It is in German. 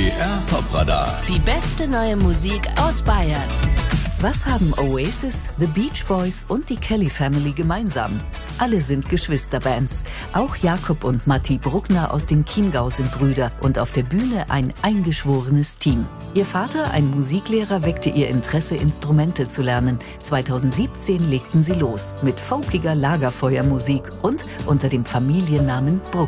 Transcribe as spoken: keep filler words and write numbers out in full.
B R Top-Radar. Die beste neue Musik aus Bayern. Was haben Oasis, The Beach Boys und die Kelly Family gemeinsam? Alle sind Geschwisterbands. Auch Jakob und Matti Bruckner aus dem Chiemgau sind Brüder und auf der Bühne ein eingeschworenes Team. Ihr Vater, ein Musiklehrer, weckte ihr Interesse, Instrumente zu lernen. zweitausendsiebzehn legten sie los mit folkiger Lagerfeuermusik und unter dem Familiennamen Bruckner.